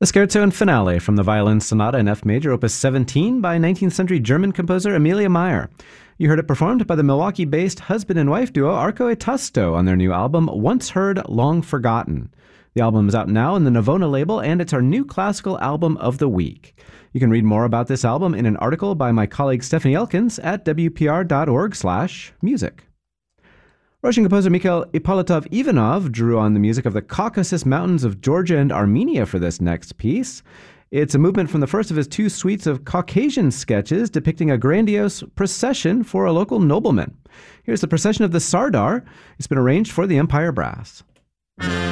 The Scherzo and Finale from the Violin Sonata in F major, opus 17 by 19th century German composer Emilia Meyer. You heard it performed by the Milwaukee-based husband and wife duo Arco e Tasto on their new album, Once Heard, Long Forgotten. The album is out now in the Navona label, and it's our new classical album of the week. You can read more about this album in an article by my colleague Stephanie Elkins at wpr.org/music. Russian composer Mikhail Ippolitov-Ivanov drew on the music of the Caucasus Mountains of Georgia and Armenia for this next piece. It's a movement from the first of his two suites of Caucasian sketches depicting a grandiose procession for a local nobleman. Here's the procession of the Sardar. It's been arranged for the Empire Brass.